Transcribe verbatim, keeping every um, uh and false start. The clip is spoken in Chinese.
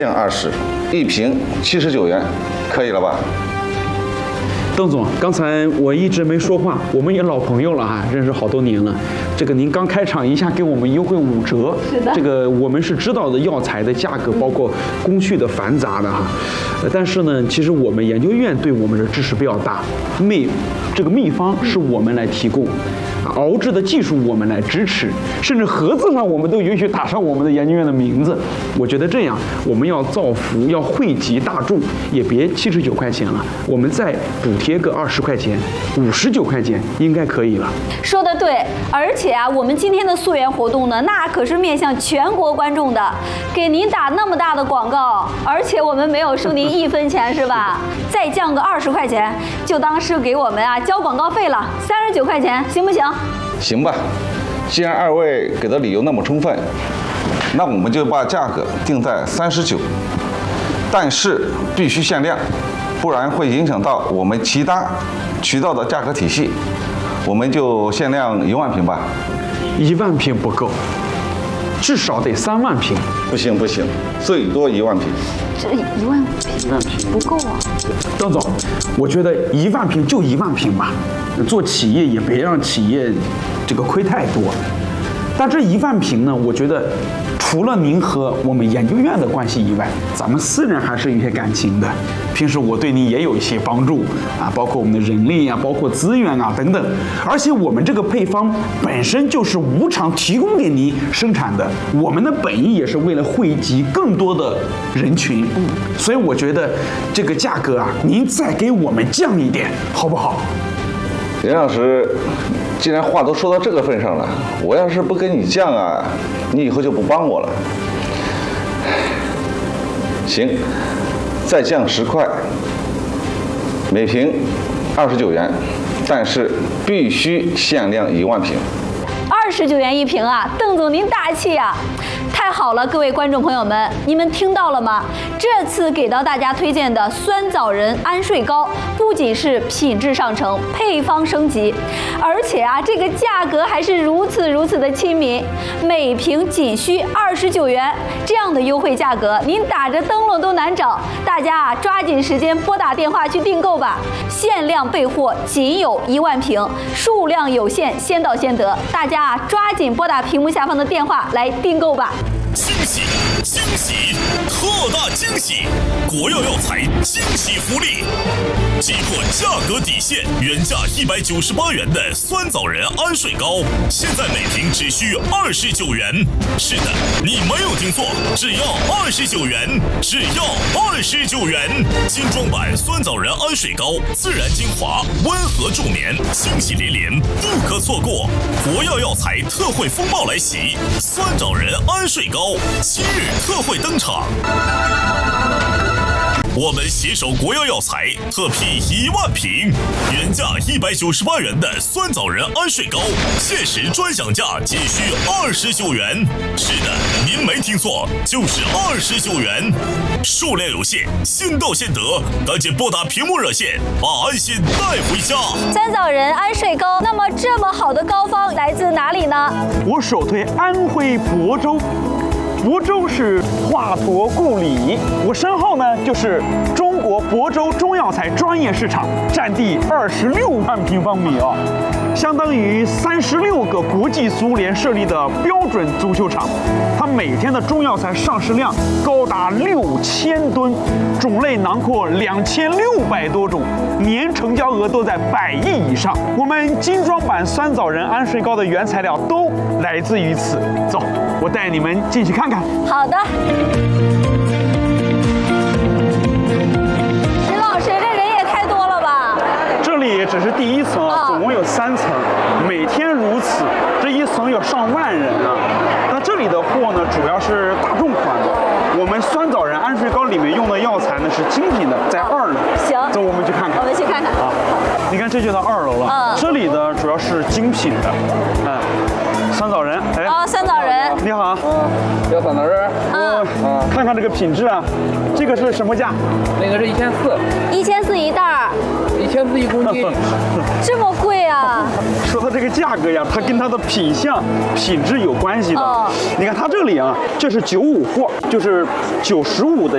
量二十，一瓶七十九元，可以了吧？ 邓总，刚才我一直没说话，我们也老朋友了哈，认识好多年了。这个您刚开场一下给我们优惠五折， 是的， 这个我们是知道的药材的价格，包括工序的繁杂的哈。呃但是呢，其实我们研究院对我们的支持比较大，秘这个秘方是我们来提供。熬制的技术我们来支持，甚至盒子上我们都允许打上我们的研究院的名字。我觉得这样，我们要造福，要惠及大众，也别七十九块钱了，我们再补贴个二十块钱，五十九块钱应该可以了。 说的对，而且啊，我们今天的溯源活动呢，那可是面向全国观众的，给您打那么大的广告，而且我们没有收您一分钱，是吧？再降个二十块钱，就当是给我们啊交广告费了，三十九块钱，行不行？ 行吧，既然二位给的理由那么充分，那我们就把价格定在三十九，但是必须限量，不然会影响到我们其他渠道的价格体系。我们就限量一万瓶吧。 一万瓶不够，至少得三万瓶。 不行不行，最多一万瓶。 这一万一万瓶不够啊。 邓总，我觉得一万瓶就一万瓶吧，做企业也别让企业这个亏太多。但这一万瓶呢，我觉得除了您和我们研究院的关系以外，咱们私人还是有些感情的。平时我对您也有一些帮助啊，包括我们的人力啊，包括资源啊等等。而且我们这个配方本身就是无偿提供给您生产的，我们的本意也是为了惠及更多的人群。所以我觉得这个价格啊，您再给我们降一点，好不好？ 任老师，既然话都说到这个份上了，我要是不跟你降啊，你以后就不帮我了。行，再降十块，每瓶二十九元，但是必须限量一万瓶。 二十九元一瓶啊，邓总您大气啊！太好了，各位观众朋友们，你们听到了吗？这次给到大家推荐的酸枣仁安睡膏，不仅是品质上乘，配方升级，而且啊，这个价格还是如此如此的亲民，每瓶仅需二十九元，这样的优惠价格，您打着灯笼都难找。大家啊，抓紧时间拨打电话去订购吧，限量备货，仅有一万瓶，数量有限，先到先得。大家啊，抓紧拨打屏幕下方的电话来订购吧。 惊喜惊喜特大惊喜！国药药材惊喜福利，击破价格底线，原价一百九十八元的酸枣仁安睡膏，现在每瓶只需二十九元。是的，你没有听错，只要二十九元，只要二十九元。精装版酸枣仁安睡膏，自然精华，温和助眠，惊喜连连，不可错过！国药药材特惠风暴来袭，酸枣仁安睡膏。今日特惠登场，我们携手国药药材特批一万瓶，原价一百九十八元的酸枣仁安睡膏，限时专享价仅需二十九元。是的，您没听错，就是二十九元，数量有限，先到先得，赶紧拨打屏幕热线，把安心带回家。 酸枣仁安睡膏，那么这么好的膏方来自哪里呢？ 我首推安徽亳州。亳州是华亳故里，我身后呢就是中国亳州中药材专业市场，占地二十六万平方米哦，相当于三十六个国际足联设立的标准足球场。它每天的中药材上市量高达六千吨，种类囊括两千六百多种，年成交额都在百亿以上。我们精装版酸枣仁安睡膏的原材料都来自于此。走，我带你们进去看看。 好的。林老师，这人也太多了吧？ 这里只是第一层啊，总共有三层，每天如此，这一层有上万人啊。那这里的货呢，主要是大众款的。我们酸枣仁安睡膏里面用的药材呢是精品的，在二楼。 行， 走，我们去看看。 我们去看看啊。你看，这就到二楼了。嗯，这里的主要是精品的，嗯。酸枣仁，哎， 哦，酸枣仁， 你好， 嗯，要酸枣仁， 嗯， 啊，看看这个品质啊，这个是什么价？ 那个是一千四， 一千四一袋儿， 一千四一公斤， 这么贵啊？ 说到这个价格呀，它跟它的品相、品质有关系的。哦，你看它这里啊，这是九五货，就是九十五的